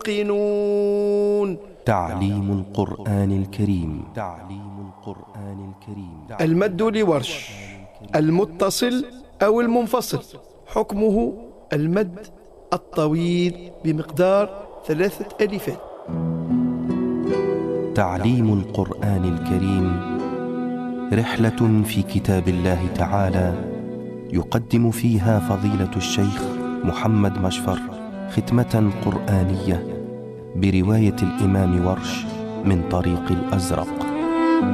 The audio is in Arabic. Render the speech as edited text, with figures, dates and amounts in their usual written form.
يوقنون. تعليم القرآن الكريم. تعليم القرآن الكريم. المد لورش المتصل أو المنفصل، حكمه المد الطويل بمقدار 3 ألفات. تعليم القرآن الكريم رحلة في كتاب الله تعالى، يقدم فيها فضيلة الشيخ محمد مشفر ختمة قرآنية برواية الإمام ورش من طريق الأزرق.